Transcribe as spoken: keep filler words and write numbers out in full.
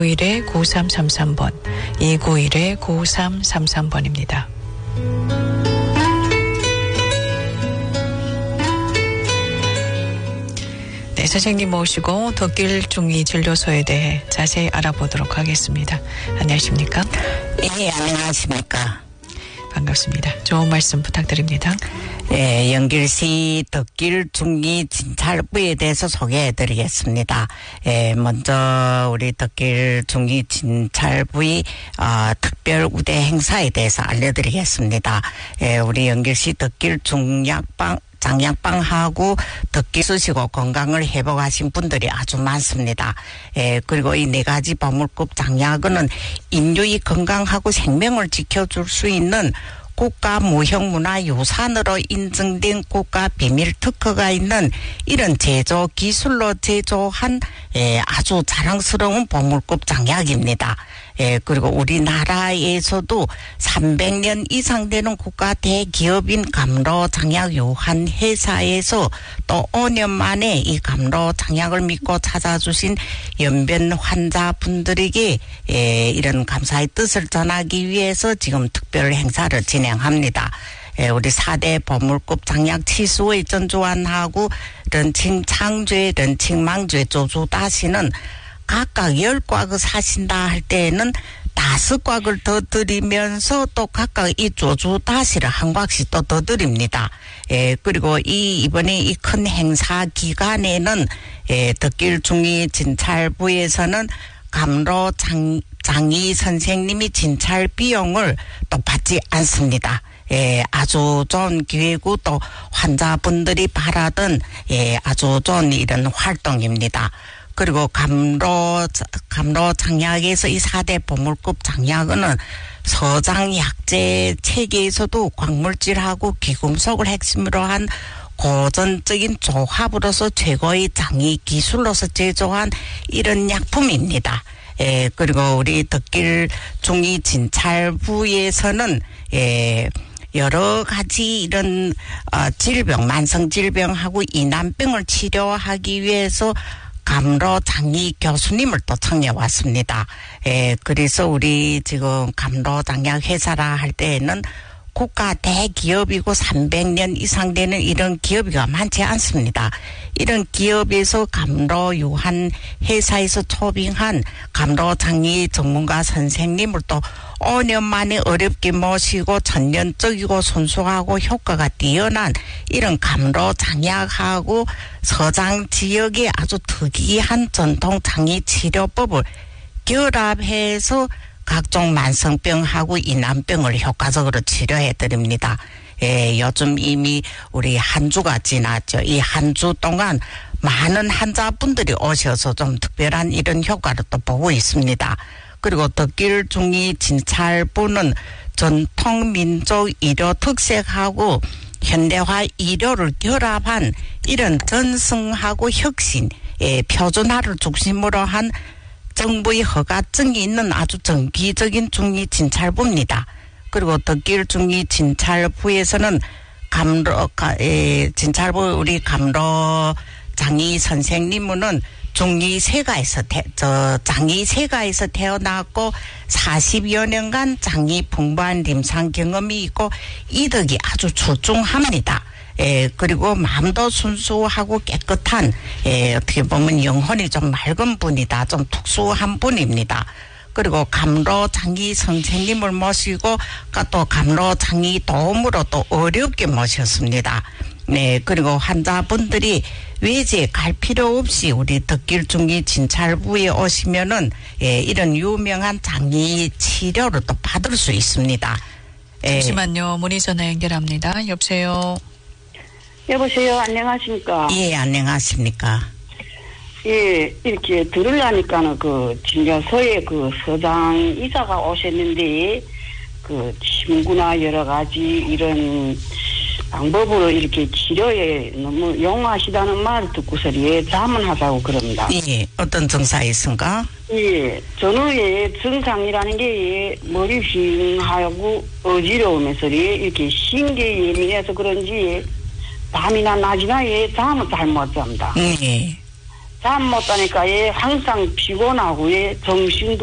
이구일에 구삼삼삼 번, 이구일에 구삼삼삼 번입니다. 네, 선생님 모시고 덕길 중이 진료소에 대해 자세히 알아보도록 하겠습니다. 안녕하십니까? 예, 안녕하십니까? 반갑습니다. 좋은 말씀 부탁드립니다. 예, 연길시 덕길 중이 진찰부에 대해서 소개해드리겠습니다. 예, 먼저 우리 덕길 중이 진찰부의 어, 특별 우대 행사에 대해서 알려드리겠습니다. 예, 우리 연길시 덕길 중약방 장약방하고 덕길 쓰시고 건강을 회복하신 분들이 아주 많습니다. 예, 그리고 이 네 가지 보물급 장약은 인류의 건강하고 생명을 지켜줄 수 있는 국가 무형문화유산으로 인증된 국가 비밀 특허가 있는 이런 제조 기술로 제조한 예, 아주 자랑스러운 보물급 장약입니다. 예, 그리고 우리나라에서도 삼백 년 이상 되는 국가 대기업인 감로 장약 유한 회사에서 또 오 년 만에 이 감로 장약을 믿고 찾아주신 연변 환자분들에게 예, 이런 감사의 뜻을 전하기 위해서 지금 특별 행사를 진행합니다. 예, 우리 사 대 보물급 장약 치수의 전주환하고 런칭 창죄, 런칭 망죄, 조주다시는 각각 열 곽을 사신다 할 때에는 다섯 곽을 더 드리면서 또 각각 이 조주다시를 한 곽씩 또 더 드립니다. 예, 그리고 이, 이번에 이 큰 행사 기간에는, 예, 덕길 중이 진찰부에서는 감로 장, 장의 선생님이 진찰 비용을 또 받지 않습니다. 예, 아주 좋은 기회고 또 환자분들이 바라던, 예, 아주 좋은 이런 활동입니다. 그리고 감로, 감로 장약에서 이 사 대 보물급 장약은 서장 약재 체계에서도 광물질하고 귀금속을 핵심으로 한 고전적인 조합으로서 최고의 장의 기술로서 제조한 이런 약품입니다. 예, 그리고 우리 덕길 중이 진찰부에서는, 예, 여러 가지 이런, 어, 질병, 만성질병하고 이난병을 치료하기 위해서 감로 장의 교수님을 또 청해왔습니다. 예, 그래서 우리 지금 감로 장약 회사라 할 때에는 국가 대기업이고 삼백 년 이상 되는 이런 기업이가 많지 않습니다. 이런 기업에서 감로 유한 회사에서 초빙한 감로 장의 전문가 선생님을 또 오 년 만에 어렵게 모시고 전년적이고 순수하고 효과가 뛰어난 이런 감로 장약하고 서장 지역의 아주 특이한 전통 장의 치료법을 결합해서 각종 만성병하고 이난병을 효과적으로 치료해 드립니다. 예, 요즘 이미 우리 한 주가 지났죠. 이 한 주 동안 많은 환자분들이 오셔서 좀 특별한 이런 효과를 또 보고 있습니다. 그리고 덕길 중이 진찰부는 전통 민족 의료 특색하고 현대화 의료를 결합한 이런 전승하고 혁신, 예, 표준화를 중심으로 한 정부의 허가증이 있는 아주 정기적인 중이 진찰부입니다. 그리고 덕길 중이 진찰부에서는 감로, 에, 진찰부 우리 감로 장의 선생님은 중이 세가에서 태, 저 장의 세가에서 태어났고 사십여 년간 장의 풍부한临床 경험이 있고 이덕이 아주 출중합니다. 예, 그리고 마음도 순수하고 깨끗한, 예, 어떻게 보면 영혼이 좀 맑은 분이다. 좀 특수한 분입니다. 그리고 감로 장의 선생님을 모시고 또 감로 장의 도움으로 또 어렵게 모셨습니다. 네, 그리고 환자분들이 외지에 갈 필요 없이 우리 덕길 중이 진찰부에 오시면은, 예, 이런 유명한 장의 치료를 또 받을 수 있습니다. 예. 잠시만요. 문의 전화 연결합니다. 여보세요. 여보세요. 안녕하십니까? 예, 안녕하십니까? 예, 이렇게 들으려니까는 그 진료소에 그 서장 이사가 오셨는데 그 친구나 여러 가지 이런 방법으로 이렇게 치료에 너무 용하시다는 말을 듣고서 예, 자문하자고 그럽니다. 예, 어떤 증상이 있습니까? 예, 전후에 증상이라는 게 머리 휑하고 어지러우면서 이렇게 신경이 예민해서 그런지 밤이나 낮이나 예, 잠을 잘 못 잡니다. 예. 잠 못 자니까 예, 항상 피곤하고 예, 정신도